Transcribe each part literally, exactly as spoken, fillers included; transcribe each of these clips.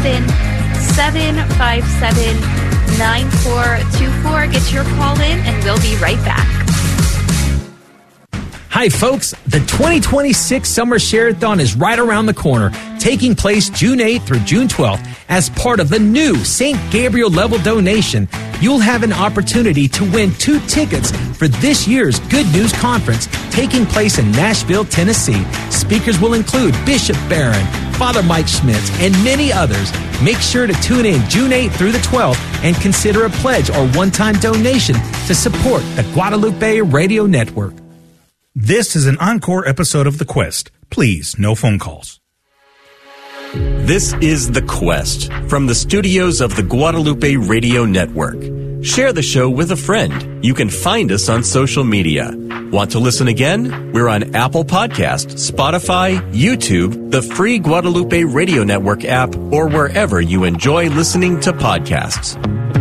seven, seven five seven, nine four two four. Get your call in and we'll be right back. Hi, folks. The twenty twenty-six Summer Share-a-thon is right around the corner, taking place June eighth through June twelfth. As part of the new Saint Gabriel level donation, you'll have an opportunity to win two tickets for this year's Good News Conference taking place in Nashville, Tennessee. Speakers will include Bishop Barron, Father Mike Schmitz, and many others. Make sure to tune in June eighth through the twelfth and consider a pledge or one-time donation to support the Guadalupe Radio Network. This is an encore episode of The Quest. Please, no phone calls. This is The Quest from the studios of the Guadalupe Radio Network. Share the show with a friend. You can find us on social media. Want to listen again? We're on Apple Podcasts, Spotify, YouTube, the free Guadalupe Radio Network app, or wherever you enjoy listening to podcasts.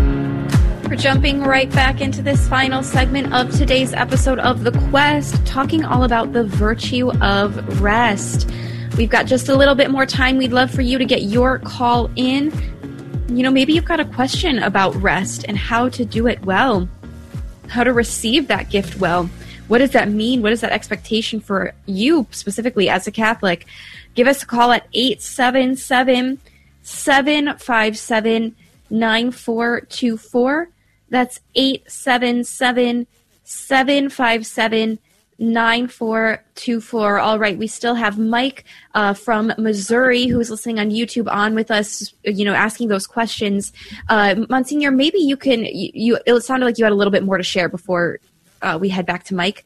We're jumping right back into this final segment of today's episode of The Quest, talking all about the virtue of rest. We've got just a little bit more time. We'd love for you to get your call in. You know, maybe you've got a question about rest and how to do it well, how to receive that gift well. What does that mean? What is that expectation for you specifically as a Catholic? Give us a call at eight seven seven, seven five seven, nine four two four. That's eight seven seven, seven five seven, nine four two four. All right, we still have Mike uh, from Missouri who is listening on YouTube on with us, you know, asking those questions. Uh, Monsignor, maybe you can, you, you, it sounded like you had a little bit more to share before uh, we head back to Mike.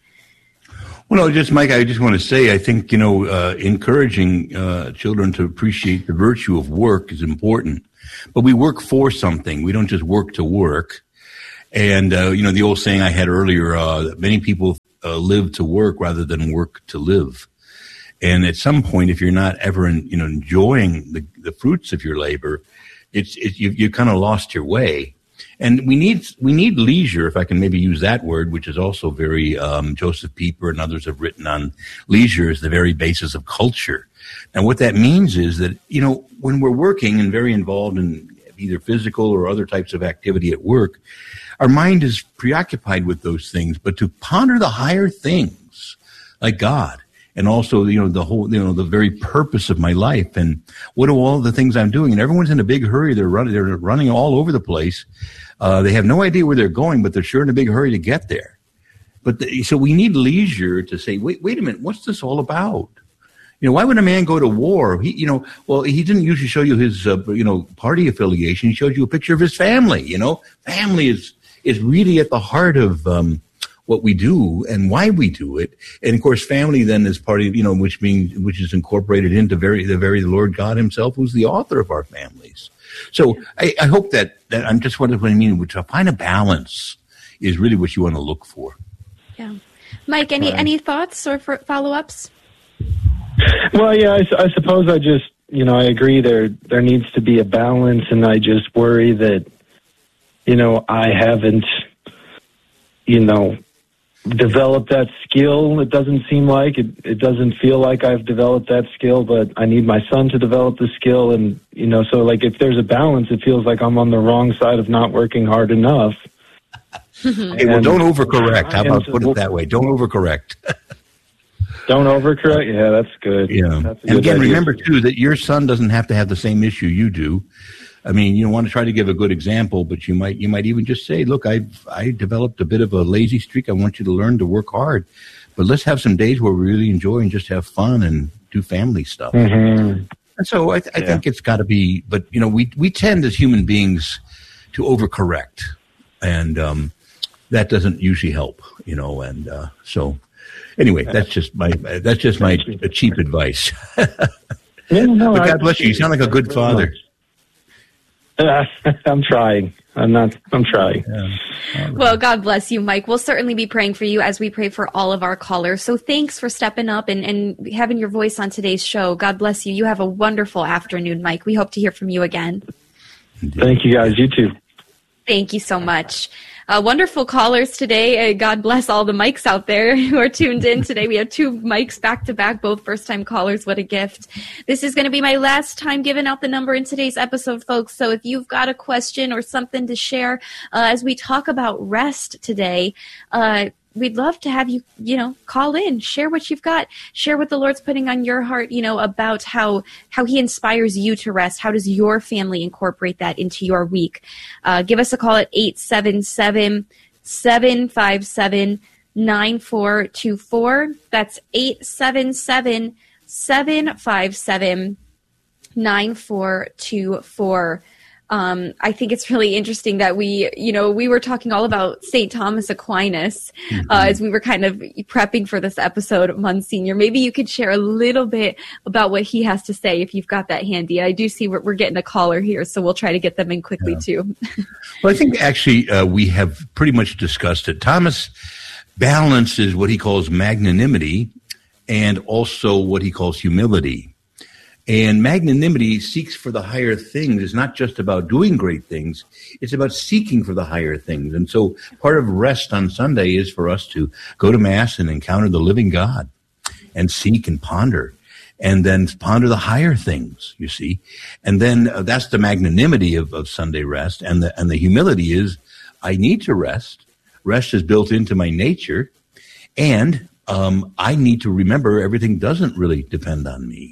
Well, no, just Mike, I just want to say, I think, you know, uh, encouraging uh, children to appreciate the virtue of work is important. But we work for something. We don't just work to work. And, uh, you know, the old saying I had earlier, uh, that many people uh, live to work rather than work to live. And at some point, if you're not ever, in, you know, enjoying the, the fruits of your labor, it's, it, you, you kind of lost your way. And we need, we need leisure, if I can maybe use that word, which is also very, um, Joseph Pieper and others have written on leisure as the very basis of culture. And what that means is that, you know, when we're working and very involved in either physical or other types of activity at work, our mind is preoccupied with those things, but to ponder the higher things like God and also, you know, the whole, you know, the very purpose of my life and what are all the things I'm doing? And everyone's in a big hurry. They're running, they're running all over the place. Uh, they have no idea where they're going, but they're sure in a big hurry to get there. But the, so we need leisure to say, wait, wait a minute, what's this all about? You know, why would a man go to war? He, you know, well, he didn't usually show you his, uh, you know, party affiliation. He showed you a picture of his family. You know, family is is really at the heart of um, what we do and why we do it. And of course, family then is part of, you know, which means which is incorporated into very the very Lord God Himself, who's the author of our families. So I, I hope that that I'm just what I mean. To find a balance is really what you want to look for. Yeah, Mike. Any Right. any thoughts or follow ups? Well, yeah, I, I suppose I just, you know, I agree there there needs to be a balance, and I just worry that, you know, I haven't, you know, developed that skill. It doesn't seem like, it, it doesn't feel like I've developed that skill, but I need my son to develop the skill, and, you know, so, like, if there's a balance, it feels like I'm on the wrong side of not working hard enough. Hey, well, don't overcorrect. How about put it that way? Don't overcorrect. Don't overcorrect? Yeah, that's good. Yeah. That's a And good again, idea. remember, too, that your son doesn't have to have the same issue you do. I mean, you want to try to give a good example, but you might you might even just say, look, I I developed a bit of a lazy streak. I want you to learn to work hard. But let's have some days where we really enjoy and just have fun and do family stuff. Mm-hmm. And so I, th- I Yeah. think it's got to be, but, you know, we, we tend as human beings to overcorrect. And um, that doesn't usually help, you know, and uh, so... Anyway, that's just my that's just my cheap advice. Yeah, no, but I God bless you. You sound like a good father. Uh, I'm trying. I'm not. I'm trying. Yeah. Well, God bless you, Mike. We'll certainly be praying for you as we pray for all of our callers. So thanks for stepping up and, and having your voice on today's show. God bless you. You have a wonderful afternoon, Mike. We hope to hear from you again. Thank you, guys. You too. Thank you so much. Uh, wonderful callers today. Uh, God bless all the mics out there who are tuned in today. We have two mics back to back, both first-time callers. What a gift. This is going to be my last time giving out the number in today's episode, folks. So if you've got a question or something to share uh, as we talk about rest today, uh, we'd love to have you, you know, call in, share what you've got, share what the Lord's putting on your heart, you know, about how, how he inspires you to rest. How does your family incorporate that into your week? Uh, give us a call at eight seven seven, seven five seven, nine four two four. That's eight seven seven, seven five seven, nine four two four. Um, I think it's really interesting that we, you know, we were talking all about Saint Thomas Aquinas mm-hmm. uh, as we were kind of prepping for this episode, Monsignor. Maybe you could share a little bit about what he has to say if you've got that handy. I do see we're, we're getting a caller here, so we'll try to get them in quickly yeah. too. Well, I think actually uh, we have pretty much discussed it. Thomas balances what he calls magnanimity and also what he calls humility. And magnanimity seeks for the higher things. It's not just about doing great things. It's about seeking for the higher things. And so part of rest on Sunday is for us to go to Mass and encounter the living God and seek and ponder and then ponder the higher things, you see. And then uh, that's the magnanimity of, of Sunday rest. And the, and the humility is I need to rest. Rest is built into my nature. And um, I need to remember everything doesn't really depend on me.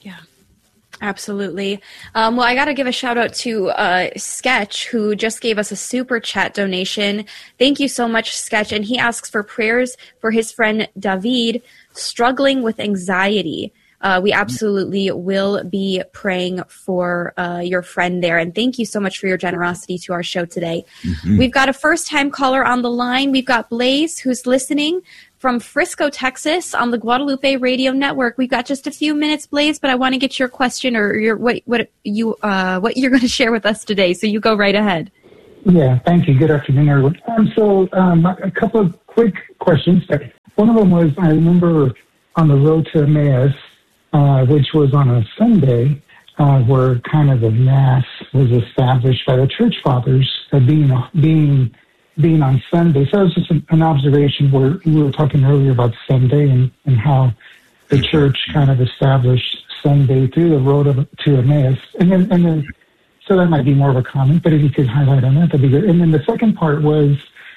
Absolutely. Um, well, I got to give a shout out to uh, Sketch, who just gave us a super chat donation. Thank you so much, Sketch. And he asks for prayers for his friend David struggling with anxiety. Uh, we absolutely will be praying for uh, your friend there. And thank you so much for your generosity to our show today. Mm-hmm. We've got a first-time caller on the line. We've got Blaze, who's listening from Frisco, Texas, on the Guadalupe Radio Network. We've got just a few minutes, Blaze, but I want to get your question or your what what you uh, what you're going to share with us today. So you go right ahead. Yeah, thank you. Good afternoon, everyone. Um, so um, a couple of quick questions. One of them was, I remember on the road to Emmaus, uh, which was on a Sunday, uh, where kind of the Mass was established by the Church Fathers, uh, being being being on Sunday. So it was just an, an observation where we were talking earlier about Sunday and, and how the church kind of established Sunday through the road of, to Emmaus. And then, and then, so that might be more of a comment, but if you could highlight on that, that'd be good. And then the second part was,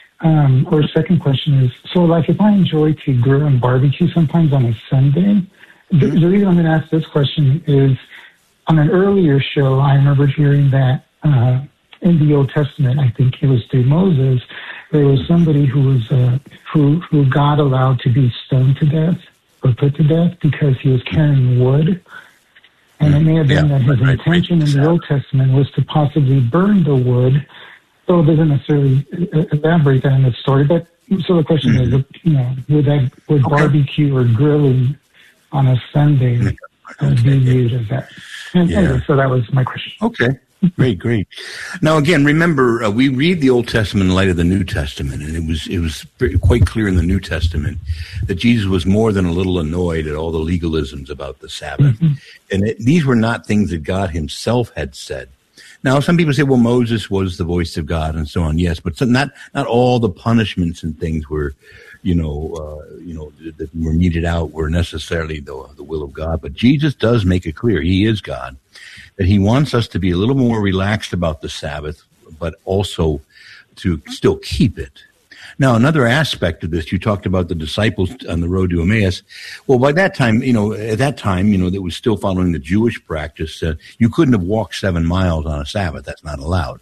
um, or second question is, so like if I enjoy to grill and barbecue sometimes on a Sunday, the, the reason I'm going to ask this question is on an earlier show, I remember hearing that, uh, in the Old Testament, I think it was through Moses, there was somebody who was uh, who who God allowed to be stoned to death or put to death because he was carrying wood, and it may have been yeah, that his right, intention right, in the Old Testament was to possibly burn the wood. So it doesn't necessarily elaborate that in the story. But so the question mm-hmm. is, you know, would that would okay. barbecue or grilling on a Sunday okay. be used as that? And yeah. anyway, so that was my question. Okay. Great, great. Now, again, remember, uh, we read the Old Testament in light of the New Testament, and it was it was quite clear in the New Testament that Jesus was more than a little annoyed at all the legalisms about the Sabbath. Mm-hmm. And it, these were not things that God himself had said. Now, some people say, well, Moses was the voice of God and so on. Yes, but so not not all the punishments and things were, you know, uh, you know, that were meted out were necessarily the, the will of God. But Jesus does make it clear he is God, that he wants us to be a little more relaxed about the Sabbath, but also to still keep it. Now, another aspect of this, you talked about the disciples on the road to Emmaus. Well, by that time, you know, at that time, you know, that was still following the Jewish practice. Uh, you couldn't have walked seven miles on a Sabbath. That's not allowed.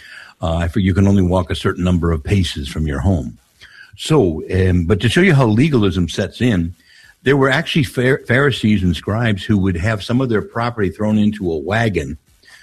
Uh, I you can only walk a certain number of paces from your home. So, um, but to show you how legalism sets in, there were actually Pharisees and scribes who would have some of their property thrown into a wagon,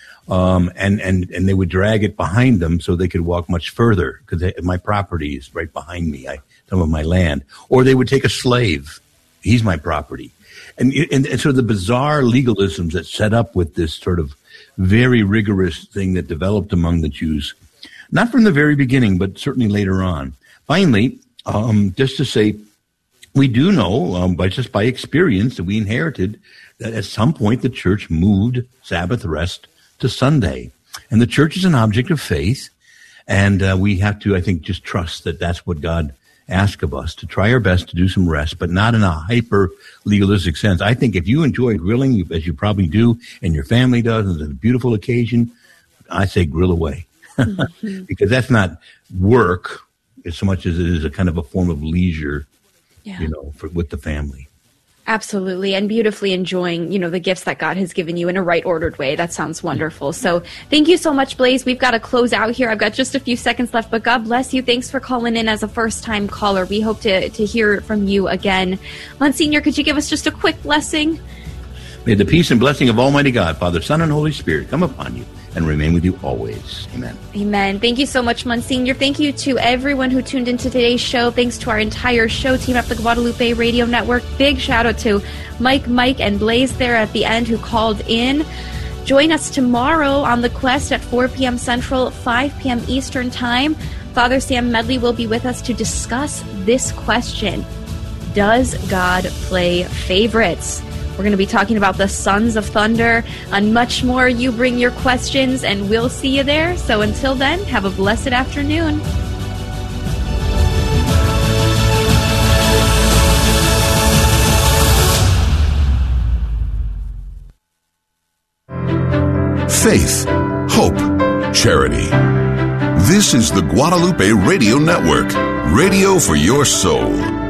um, and, and, and they would drag it behind them so they could walk much further because my property is right behind me, I, some of my land. Or they would take a slave. He's my property. And, and, and so the bizarre legalisms that set up with this sort of very rigorous thing that developed among the Jews, not from the very beginning, but certainly later on. Finally, um, just to say, we do know, um, by just by experience, that we inherited that at some point the church moved Sabbath rest to Sunday. And the church is an object of faith. And uh, we have to, I think, just trust that that's what God asks of us, to try our best to do some rest, but not in a hyper legalistic sense. I think if you enjoy grilling, as you probably do, and your family does, and it's a beautiful occasion, I say grill away. Mm-hmm. Because that's not work as so much as it is a kind of a form of leisure, yeah. you know, for, with the family. Absolutely. And beautifully enjoying, you know, the gifts that God has given you in a right ordered way. That sounds wonderful. So thank you so much, Blaze. We've got to close out here. I've got just a few seconds left, but God bless you. Thanks for calling in as a first time caller. We hope to, to hear from you again. Monsignor, could you give us just a quick blessing? May the peace and blessing of Almighty God, Father, Son, and Holy Spirit come upon you and remain with you always. Amen. Amen. Thank you so much, Monsignor. Thank you to everyone who tuned into today's show. Thanks to our entire show team at the Guadalupe Radio Network. Big shout out to Mike, Mike, and Blaze there at the end who called in. Join us tomorrow on The Quest at four p.m. Central, five p.m. Eastern Time. Father Sam Medley will be with us to discuss this question. Does God play favorites? We're going to be talking about the Sons of Thunder and much more. You bring your questions and we'll see you there. So until then, have a blessed afternoon. Faith, hope, charity. This is the Guadalupe Radio Network, radio for your soul.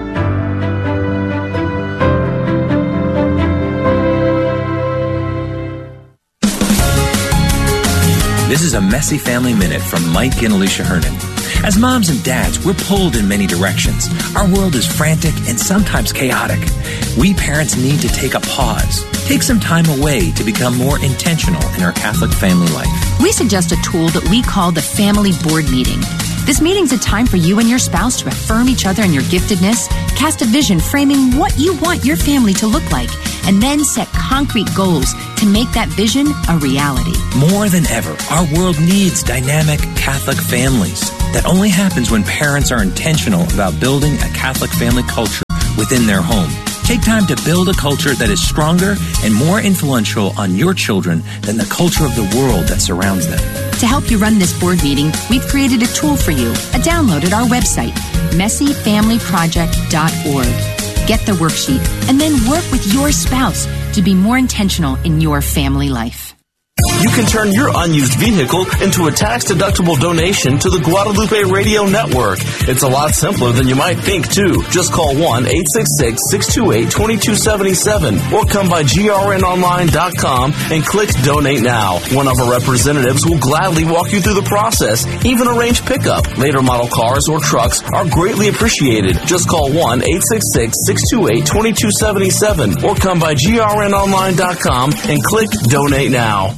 This is a Messy Family Minute from Mike and Alicia Hernan. As moms and dads, we're pulled in many directions. Our world is frantic and sometimes chaotic. We parents need to take a pause, take some time away to become more intentional in our Catholic family life. We suggest a tool that we call the Family Board Meeting. This meeting's a time for you and your spouse to affirm each other in your giftedness, cast a vision framing what you want your family to look like, and then set concrete goals to make that vision a reality. More than ever, our world needs dynamic Catholic families. That only happens when parents are intentional about building a Catholic family culture within their home. Take time to build a culture that is stronger and more influential on your children than the culture of the world that surrounds them. To help you run this board meeting, we've created a tool for you, a download at our website, messy family project dot org. Get the worksheet and then work with your spouse to be more intentional in your family life. You can turn your unused vehicle into a tax-deductible donation to the Guadalupe Radio Network. It's a lot simpler than you might think, too. Just call one eight six six, six two eight, two two seven seven or come by G R N online dot com and click Donate Now. One of our representatives will gladly walk you through the process, even arrange pickup. Later model cars or trucks are greatly appreciated. Just call one eight six six, six two eight, two two seven seven or come by G R N online dot com and click Donate Now.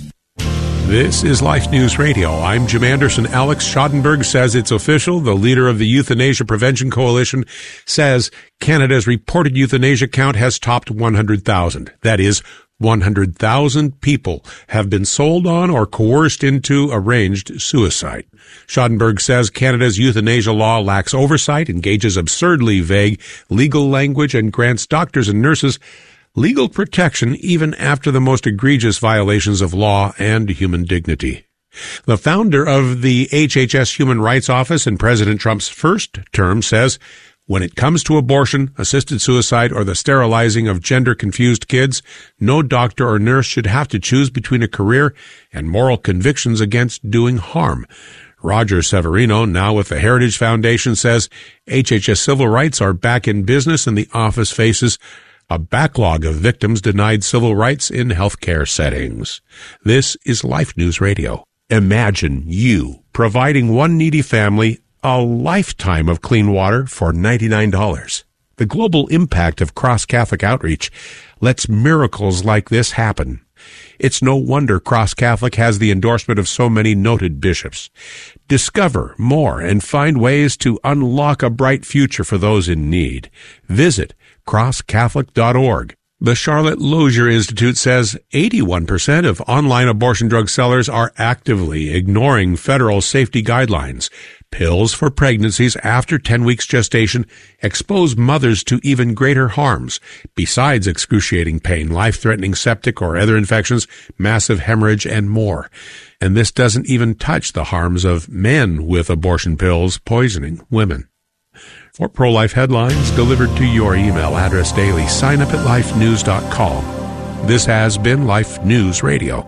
This is Life News Radio. I'm Jim Anderson. Alex Schadenberg says it's official. The leader of the Euthanasia Prevention Coalition says Canada's reported euthanasia count has topped one hundred thousand. That is, one hundred thousand people have been sold on or coerced into arranged suicide. Schadenberg says Canada's euthanasia law lacks oversight, engages absurdly vague legal language, and grants doctors and nurses legal protection even after the most egregious violations of law and human dignity. The founder of the H H S Human Rights Office in President Trump's first term says, when it comes to abortion, assisted suicide, or the sterilizing of gender-confused kids, no doctor or nurse should have to choose between a career and moral convictions against doing harm. Roger Severino, now with the Heritage Foundation, says H H S civil rights are back in business and the office faces a backlog of victims denied civil rights in healthcare settings. This is Life News Radio. Imagine you providing one needy family a lifetime of clean water for ninety-nine dollars. The global impact of Cross Catholic Outreach lets miracles like this happen. It's no wonder Cross Catholic has the endorsement of so many noted bishops. Discover more and find ways to unlock a bright future for those in need. Visit cross catholic dot org. The Charlotte Lozier Institute says eighty-one percent of online abortion drug sellers are actively ignoring federal safety guidelines. Pills for pregnancies after ten weeks gestation expose mothers to even greater harms. Besides excruciating pain, life-threatening septic or other infections, massive hemorrhage, and more. And this doesn't even touch the harms of men with abortion pills poisoning women. For pro-life headlines delivered to your email address daily, sign up at life news dot com. This has been Life News Radio.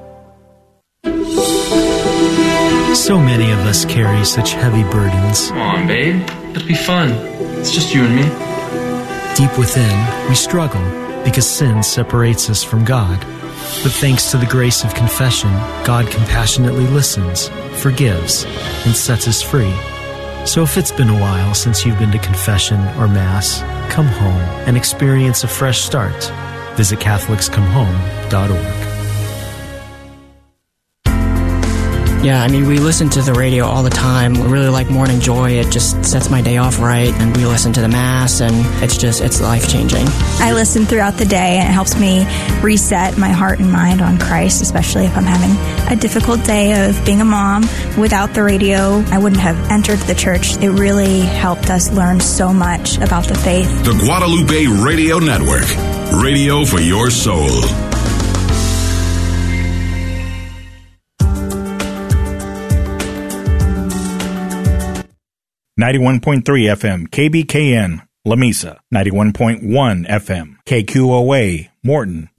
So many of us carry such heavy burdens. Come on, babe. It'll be fun. It's just you and me. Deep within, we struggle because sin separates us from God. But thanks to the grace of confession, God compassionately listens, forgives, and sets us free. So if it's been a while since you've been to confession or Mass, come home and experience a fresh start. Visit Catholics Come Home dot org. Yeah, I mean, we listen to the radio all the time. We really like Morning Joy. It just sets my day off right. And we listen to the Mass, and it's just, it's life-changing. I listen throughout the day, and it helps me reset my heart and mind on Christ, especially if I'm having a difficult day of being a mom. Without the radio, I wouldn't have entered the church. It really helped us learn so much about the faith. The Guadalupe Radio Network. Radio for your soul. ninety-one point three F M, K B K N, La Mesa. ninety-one point one F M, K Q O A, Morton,